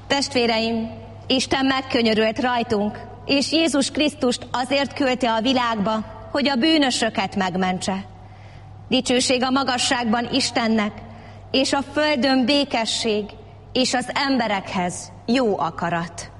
Testvéreim, Isten megkönyörült rajtunk, és Jézus Krisztust azért küldte a világba, hogy a bűnösöket megmentse. Dicsőség a magasságban Istennek, és a földön békesség, és az emberekhez jó akarat.